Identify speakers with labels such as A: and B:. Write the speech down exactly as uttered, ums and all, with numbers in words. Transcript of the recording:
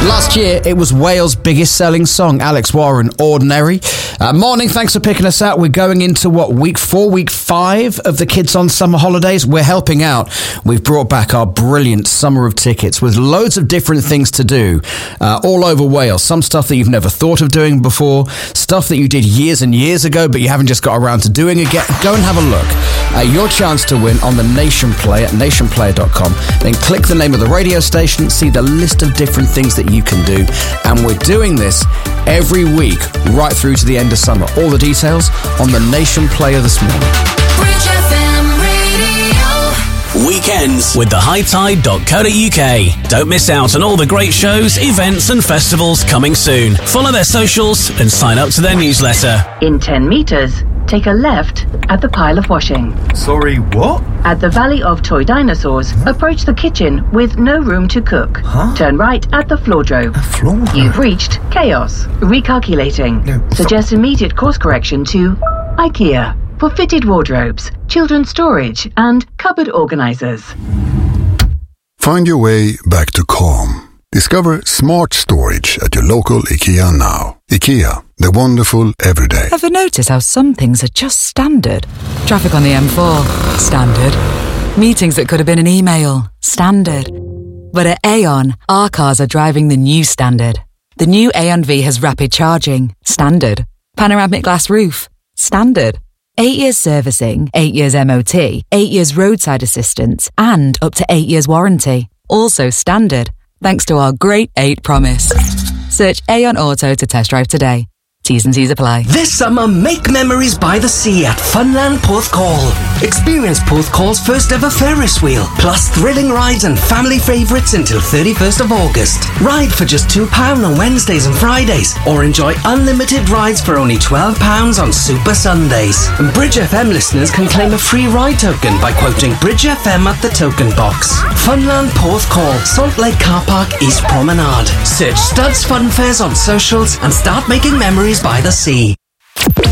A: Last year, it was Wales' biggest selling song, Alex Warren, Ordinary. Uh, morning, thanks for picking us out. We're going into, what, week four, week five of the Kids on Summer Holidays? We're helping out. We've brought back our brilliant Summer of Tickets with loads of different things to do uh, all over Wales. Some stuff that you've never thought of doing before, stuff that you did years and years ago, but you haven't just got around to doing again. Go and have a look. Uh, your chance to win on the Nation Play at nation player dot com. Then click the name of the radio station, see the list of different things that you can do. And we're doing this every week right through to the end of summer. All the details on the Nation Player this morning.
B: Bridge F M Radio.
C: Weekends with the high tide dot co dot U K. Don't miss out on all the great shows, events and festivals coming soon. Follow their socials and sign up to their newsletter.
D: In ten metres, take a left at the pile of washing.
E: Sorry, what?
D: At the Valley of Toy Dinosaurs, approach the kitchen with no room to cook.
E: Huh?
D: Turn right at the Floordrove.
E: A floor?
D: You've reached chaos. Recalculating.
E: No, so-
D: Suggest immediate course correction to IKEA for fitted wardrobes, children's storage and cupboard organisers.
F: Find your way back to calm. Discover smart storage at your local IKEA now. IKEA, the wonderful everyday.
G: Ever notice how some things are just standard? Traffic on the M four, standard. Meetings that could have been an email, standard. But at Aon, our cars are driving the new standard. The new Aon V has rapid charging, standard. Panoramic glass roof, standard. Eight years servicing, eight years M O T, eight years roadside assistance, and up to eight years warranty. Also standard, thanks to our Great eight promise. Search Aon Auto to test drive today. T's and C's apply.
H: This summer, make memories by the sea at Funland Porthcawl. Experience Porthcawl's first ever Ferris wheel, plus thrilling rides and family favourites until thirty-first of August. Ride for just two pounds on Wednesdays and Fridays, or enjoy unlimited rides for only twelve pounds on Super Sundays. And Bridge F M listeners can claim a free ride token by quoting Bridge F M at the token box. Funland Porthcawl, Salt Lake Car Park, East Promenade. Search Studs Fun Fairs on socials and start making memories by the sea.